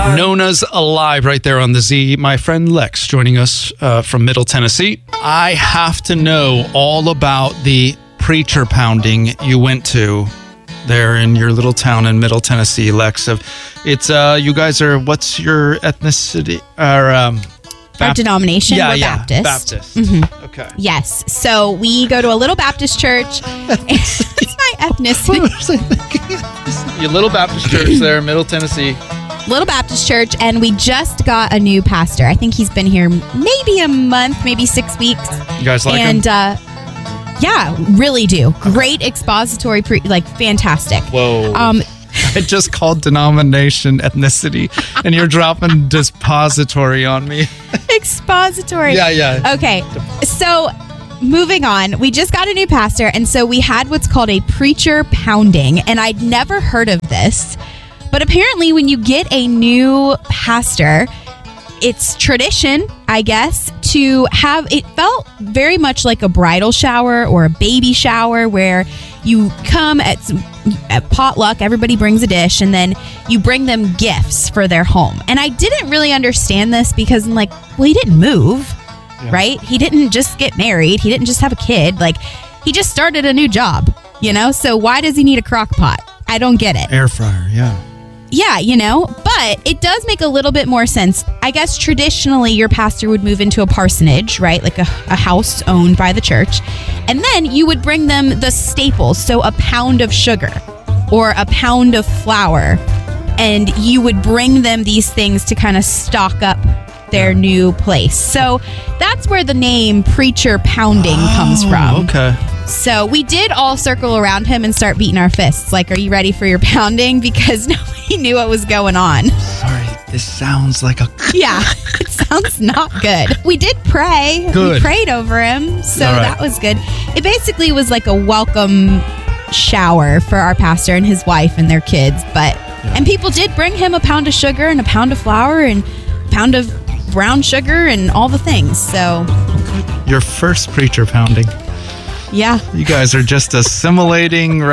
Nona's Alive right there on the Z. My friend Lex joining us from Middle Tennessee. I have to know all about the preacher pounding you went to there in your little town in Middle Tennessee, Lex. It's you guys are, what's your ethnicity? Our denomination, we're Baptist. Baptist. Mm-hmm. Okay. Yes. So we go to a little Baptist church. It's my ethnicity. Your little Baptist church there in Middle Tennessee. Little Baptist church, and we just got a new pastor. I think he's been here maybe a month, maybe 6 weeks. You guys like him? And yeah, really do. Great expository, fantastic. Whoa. I just called denomination ethnicity, and you're dropping dispository on me. Expository. Yeah. Okay, so moving on. We just got a new pastor, and so we had what's called a preacher pounding, and I'd never heard of this. But apparently when you get a new pastor, it's tradition, I guess, to have, it felt very much like a bridal shower or a baby shower where you come at potluck, everybody brings a dish, and then you bring them gifts for their home. And I didn't really understand this because I'm like, well, he didn't move, right? He didn't just get married. He didn't just have a kid. Like, he just started a new job, So why does he need a crock pot? I don't get it. Air fryer, yeah. Yeah, but it does make a little bit more sense. I guess traditionally your pastor would move into a parsonage, right? Like a house owned by the church. And then you would bring them the staples. So a pound of sugar or a pound of flour. And you would bring them these things to kind of stock up their new place. So that's where the name preacher pounding comes from. Okay. So we did all circle around him and start beating our fists. Like, are you ready for your pounding? Because nobody knew what was going on. Sorry, this sounds like a... Yeah, it sounds not good. We did pray. Good. We prayed over him, so All right. that was good. It basically was like a welcome shower for our pastor and his wife and their kids. And people did bring him a pound of sugar and a pound of flour and a pound of brown sugar and all the things. So Your first preacher pounding. yeah. You guys are just assimilating